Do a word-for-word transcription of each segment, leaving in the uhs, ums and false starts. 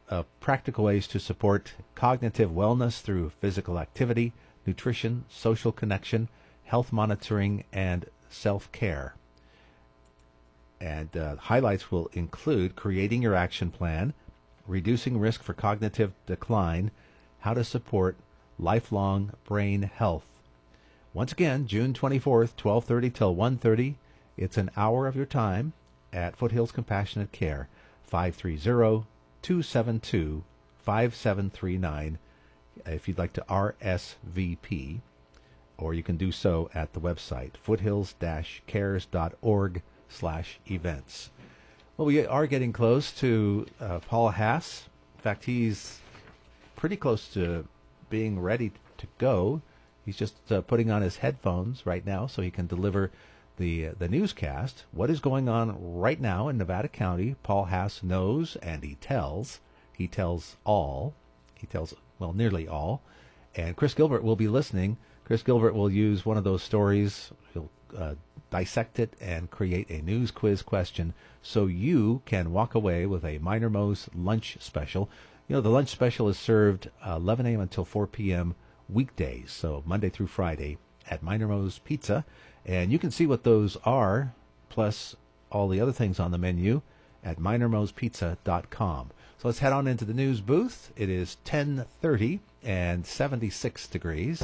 uh, practical ways to support cognitive wellness through physical activity, nutrition, social connection, health monitoring, and self-care. And uh, highlights will include creating your action plan, reducing risk for cognitive decline, how to support lifelong brain health. Once again, June twenty-fourth, twelve thirty till one thirty. It's an hour of your time at Foothills Compassionate Care, five three zero, two seven two, five seven three nine, if you'd like to R S V P, or you can do so at the website, foothills dash cares dot org slash events. Well, we are getting close to uh, Paul Haas. In fact, he's pretty close to being ready to go. He's just uh, putting on his headphones right now so he can deliver the uh, the newscast. What is going on right now in Nevada County? Paul Haas knows, and he tells. He tells all. He tells, well, nearly all. And Chris Gilbert will be listening. Chris Gilbert will use one of those stories. He'll uh, dissect it and create a news quiz question so you can walk away with a Minor Moe's lunch special. You know, the lunch special is served uh, eleven a.m. until four p.m. weekdays, so Monday through Friday at Minor Moe's Pizza. And you can see what those are, plus all the other things on the menu, at minor moes pizza dot com. So let's head on into the news booth. It is ten thirty and seventy-six degrees.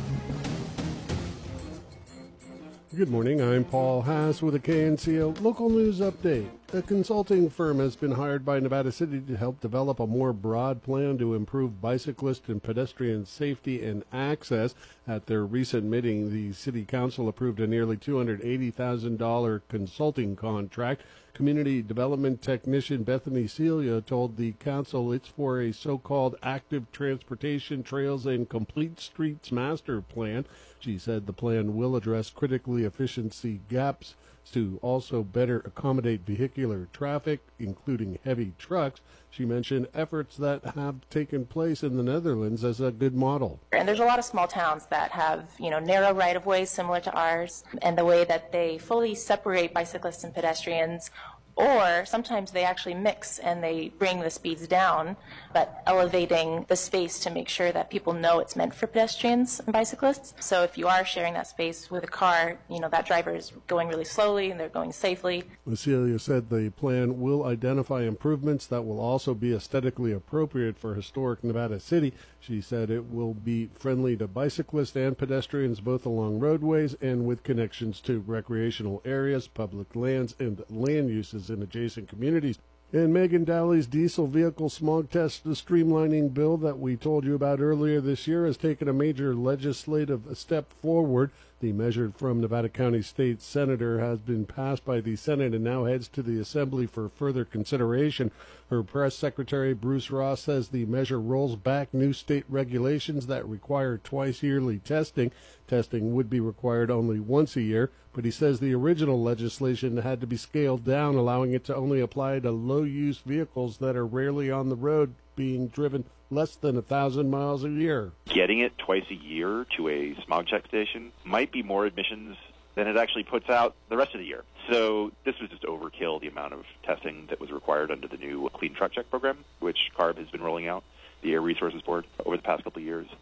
Good morning, I'm Paul Haas with a K N C O local news update. A consulting firm has been hired by Nevada City to help develop a more broad plan to improve bicyclist and pedestrian safety and access. At their recent meeting, the City Council approved a nearly two hundred eighty thousand dollars consulting contract. Community Development Technician Bethany Celia told the council it's for a so-called active transportation trails and complete streets master plan. She said the plan will address critically efficiency gaps to also better accommodate vehicular traffic, including heavy trucks. She mentioned efforts that have taken place in the Netherlands as a good model. And there's a lot of small towns that have, you know, narrow right-of-ways similar to ours, and the way that they fully separate bicyclists and pedestrians, or sometimes they actually mix and they bring the speeds down, but elevating the space to make sure that people know it's meant for pedestrians and bicyclists. So if you are sharing that space with a car, you know, that driver is going really slowly and they're going safely. Celia said the plan will identify improvements that will also be aesthetically appropriate for historic Nevada City. She said it will be friendly to bicyclists and pedestrians both along roadways and with connections to recreational areas, public lands, and land uses in adjacent communities. And Megan Dowley's diesel vehicle smog test streamlining bill that we told you about earlier this year has taken a major legislative step forward. The measure from Nevada County State Senator has been passed by the Senate and now heads to the Assembly for further consideration. Her press secretary, Bruce Ross, says the measure rolls back new state regulations that require twice yearly testing. Testing would be required only once a year, but he says the original legislation had to be scaled down, allowing it to only apply to low-use vehicles that are rarely on the road, being driven less than a thousand miles a year. Getting it twice a year to a smog check station might be more emissions than it actually puts out the rest of the year. So this was just overkill, the amount of testing that was required under the new Clean Truck Check program, which CARB has been rolling out, the Air Resources Board, over the past couple of years.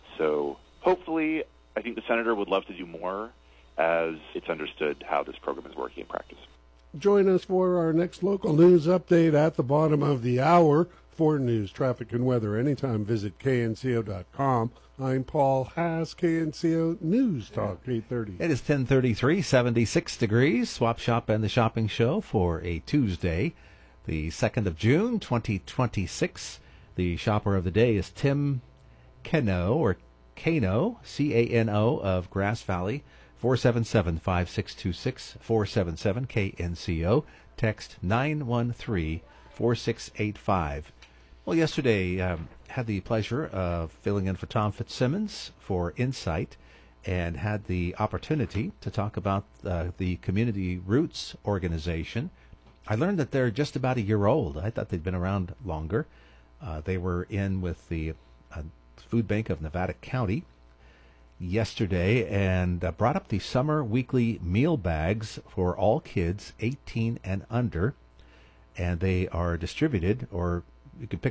So hopefully, I think the senator would love to do more as it's understood how this program is working in practice. Join us for our next local news update at the bottom of the hour. For news, traffic, and weather anytime, visit K N C O dot com. I'm Paul Haas, K N C O News Talk, eight thirty. It is ten thirty-three, seventy-six degrees. Swap Shop and the Shopping Show for a Tuesday, the second of June, twenty twenty-six. The shopper of the day is Tim Keno, or Kano, C A N O, of Grass Valley. four seven seven, five six two six, four seven seven, K N C O. Text nine one three, four six eight five. Well, yesterday um, had the pleasure of filling in for Tom Fitzsimmons for Insight and had the opportunity to talk about uh, the Community Roots organization. I learned that they're just about a year old. I thought they'd been around longer. Uh, they were in with the uh, Food Bank of Nevada County yesterday and uh, brought up the summer weekly meal bags for all kids eighteen and under. And they are distributed, or you can pick